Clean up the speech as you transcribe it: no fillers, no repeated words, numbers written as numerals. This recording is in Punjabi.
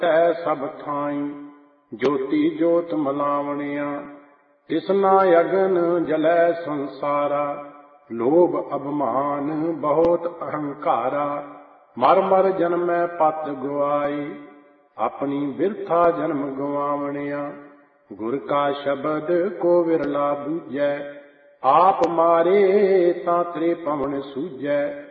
ਤੈ ਸਭ ਥਾਈ ਜੋਤੀ ਜੋਤ ਮਲਾਵਣਿਆ। ਤਿਸਨਾ ਅਗਨ ਜਲੈ ਸੰਸਾਰਾ ਲੋਭ ਅਭਿਮਾਨ ਬਹੁਤ ਅਹੰਕਾਰਾ। ਮਰ ਮਰ ਜਨਮੈ ਪਤ ਗੁਆਈ ਆਪਣੀ ਬਿਰਥਾ ਜਨਮ ਗਵਾਵਣਿਆ। ਗੁਰ ਕਾ ਸ਼ਬਦ ਕੋ ਵਿਰਲਾ ਬੂਝੈ ਆਪ ਮਾਰੇ ਤਾਂ ਤ੍ਰੇ ਪਵਨ ਸੂਝੈ।